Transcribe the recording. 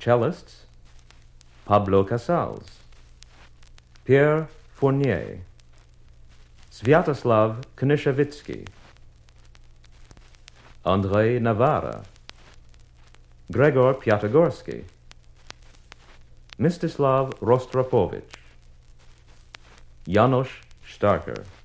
Cellists: Pablo Casals, Pierre Fournier, Sviatoslav Knyshevitsky, Andrei Navarra, Gregor Piatigorsky, Mstislav Rostropovich, Janos Starker.